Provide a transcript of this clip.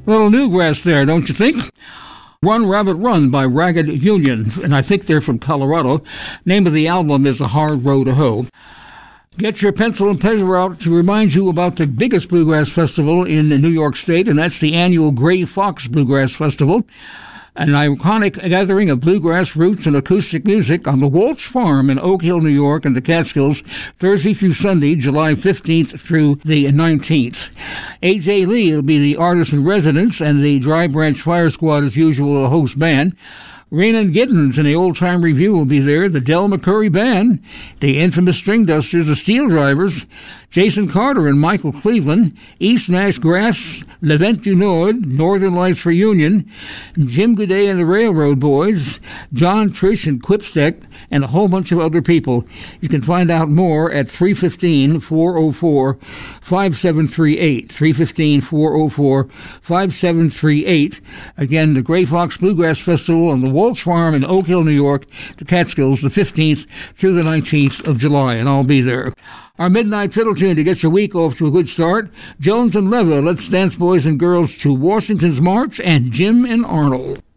Little newgrass there, don't you think? Run Rabbit Run by Ragged Union, and I think they're from Colorado. Name of the album is A Hard Row to Hoe. Get your pencil and paper out to remind you about the biggest bluegrass festival in New York State, and that's the annual Gray Fox Bluegrass Festival, an iconic gathering of bluegrass roots and acoustic music on the Walsh Farm in Oak Hill, New York, and the Catskills, Thursday through Sunday, July 15th through the 19th. A.J. Lee will be the artist in residence, and the Dry Branch Fire Squad, as usual, a host band. Raynon Giddens and the Old Time Review will be there, the Del McCurry Band, the infamous String Dusters, the Steel Drivers, Jason Carter and Michael Cleveland, East Nash Grass, Levant du Nord, Northern Lights Reunion, Jim Goudet and the Railroad Boys, John Trish and Quipstack, and a whole bunch of other people. You can find out more at 315-404-5738, 315-404-5738. Again, the Gray Fox Bluegrass Festival on the Walsh Farm in Oak Hill, New York, the Catskills, the 15th through the 19th of July, and I'll be there. Our midnight fiddle tune to get your week off to a good start, Jones and Leva, Let's Dance Boys and Girls to Washington's March, and Jim and Arnold.